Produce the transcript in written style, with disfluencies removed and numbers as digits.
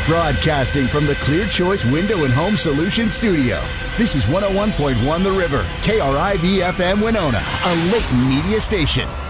Broadcasting from the Clear Choice Window and Home Solutions studio. This is 101.1 The River, KRIV FM Winona, a Lake Media station.